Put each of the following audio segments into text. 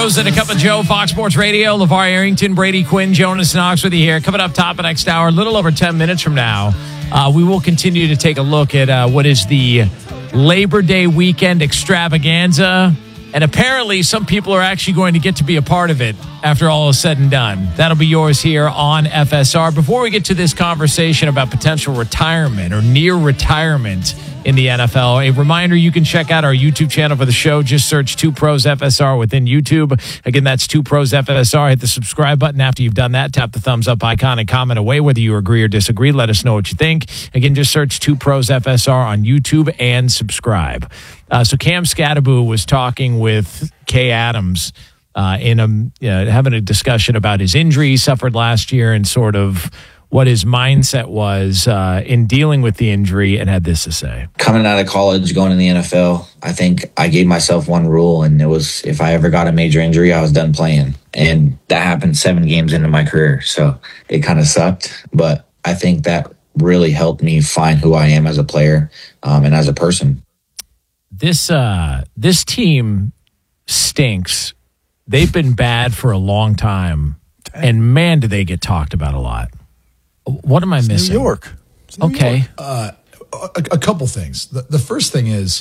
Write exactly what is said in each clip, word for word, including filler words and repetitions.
Pros and a Cup of Joe, Fox Sports Radio. LeVar Arrington, Brady Quinn, Jonas Knox with you here. Coming up top of next hour, a little over ten minutes from now, uh, we will continue to take a look at uh, what is the Labor Day weekend extravaganza. And apparently some people are actually going to get to be a part of it after all is said and done. That'll be yours here on F S R. Before we get to this conversation about potential retirement or near retirement in the N F L, a reminder, you can check out our YouTube channel for the show. Just search Two Pros F S R within YouTube. Again, that's Two Pros F S R. Hit the subscribe button after you've done that. Tap the thumbs up icon and comment away whether you agree or disagree. Let us know what you think. Again, just search Two Pros F S R on YouTube and subscribe. Uh, so Cam Skattebo was talking with Kay Adams uh, in a, uh, having a discussion about his injury he suffered last year and sort of what his mindset was uh, in dealing with the injury, and had this to say. Coming out of college, going in the N F L, I think I gave myself one rule, and it was if I ever got a major injury, I was done playing. And that happened seven games into my career, so it kind of sucked. But I think that really helped me find who I am as a player um, and as a person. This uh, this team stinks. They've been bad for a long time, and man, do they get talked about a lot. What am I it's missing? New York. It's New okay. York. Uh, a, a couple things. The, the first thing is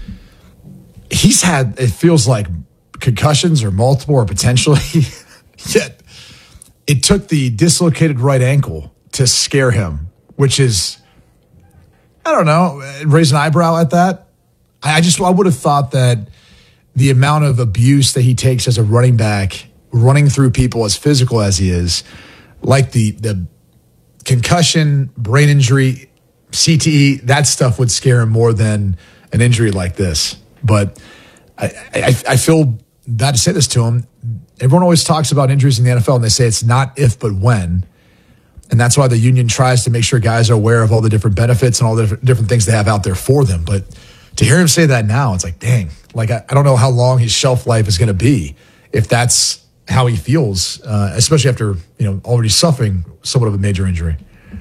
he's had, it feels like concussions or multiple or potentially, yet it took the dislocated right ankle to scare him, which is, I don't know, raise an eyebrow at that. I just, I would have thought that the amount of abuse that he takes as a running back, running through people as physical as he is, like the, the, concussion, brain injury, C T E, that stuff would scare him more than an injury like this. But I, I, I feel bad to say this to him. Everyone always talks about injuries in the N F L, and they say it's not if, but when. And that's why the union tries to make sure guys are aware of all the different benefits and all the different things they have out there for them. But to hear him say that now, it's like, dang, like I, I don't know how long his shelf life is going to be if that's how he feels, uh, especially after, you know, already suffering somewhat of a major injury.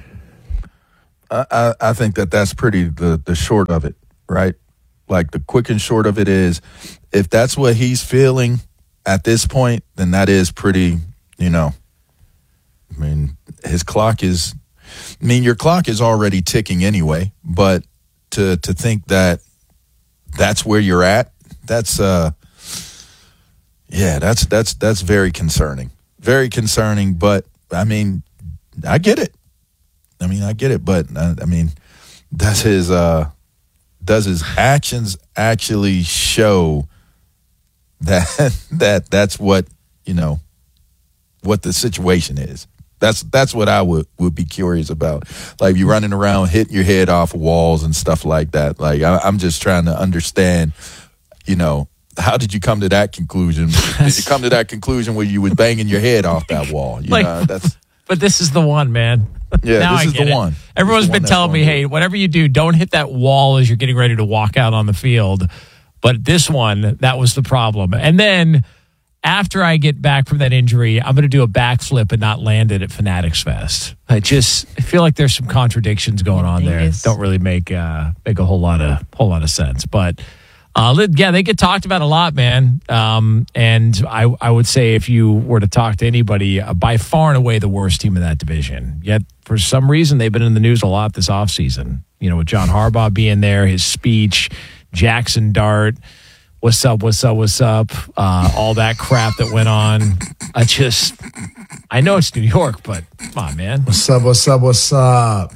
I, I think that that's pretty the, the short of it, right? Like the quick and short of it is, if that's what he's feeling at this point, then that is pretty, you know, I mean, his clock is, I mean, your clock is already ticking anyway, but to to think that that's where you're at, that's, uh, yeah, that's that's that's very concerning. Very concerning, but I mean, I get it. I mean, I get it, but uh, I mean, does his uh, does his actions actually show that that that's what, you know, what the situation is? That's that's what I would, would be curious about. Like, you running around hitting your head off walls and stuff like that. Like, I, I'm just trying to understand, you know. How did you come to that conclusion? Did you come to that conclusion where you was banging your head off that wall? You like, know, that's, but this is the one, man. Yeah, now this I is get the it. one. Everyone's the been one telling me, hey, whatever you do, don't hit that wall as you're getting ready to walk out on the field. But this one, that was the problem. And then after I get back from that injury, I'm going to do a backflip and not land it at Fanatics Fest. I just I feel like there's some contradictions going on there. Don't really make uh, make a whole lot of whole lot of sense. But Uh, yeah, they get talked about a lot, man. Um, and I, I would say if you were to talk to anybody, uh, by far and away the worst team in that division. Yet, for some reason, they've been in the news a lot this offseason. You know, with John Harbaugh being there, his speech, Jackson Dart, what's up, what's up, what's up, uh, all that crap that went on. I just, I know it's New York, but come on, man. What's up, what's up, what's up?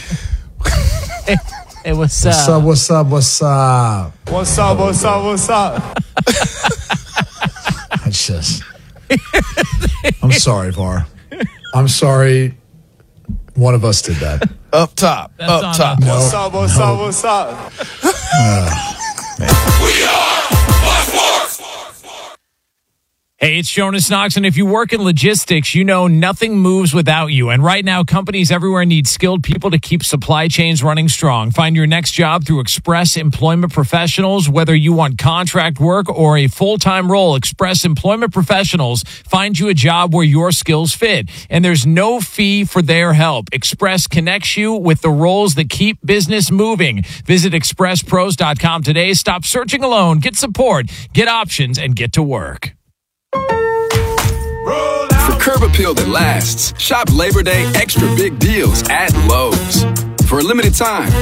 Hey, what's, what's uh, up? What's up? What's up? What's up? What's up? What's up? That's just. I'm sorry, V A R. I'm sorry. One of us did that. Up top. That's up top. No, what's up? What's no. up? What's up? Uh, we are Fox Sports. Hey, it's Jonas Knox, and if you work in logistics, you know nothing moves without you. And right now, companies everywhere need skilled people to keep supply chains running strong. Find your next job through Express Employment Professionals. Whether you want contract work or a full-time role, Express Employment Professionals find you a job where your skills fit. And there's no fee for their help. Express connects you with the roles that keep business moving. Visit express pros dot com today. Stop searching alone. Get support, get options, and get to work. appeal that lasts. Shop Labor Day extra big deals at Lowe's. For a limited time,